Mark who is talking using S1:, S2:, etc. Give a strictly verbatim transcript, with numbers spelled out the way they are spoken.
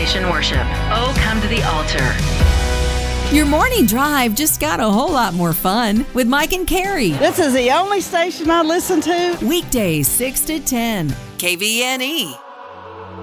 S1: Restoration Worship. Oh, come to the altar.
S2: Your morning drive just got a whole lot more fun with Mike and Carrie.
S3: This is the only station I listen to.
S2: Weekdays six to ten. K V N E.